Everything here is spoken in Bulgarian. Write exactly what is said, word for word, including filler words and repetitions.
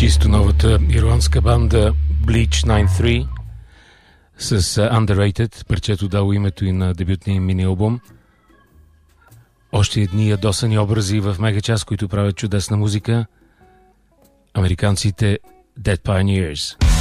Чисто новата ирландска банда Bleach деветдесет и три с Underrated, парчето дало името и на дебютния мини-албум. Още едни ядосани образи в мегачас, които правят чудесна музика. Американците Dead Pioneers.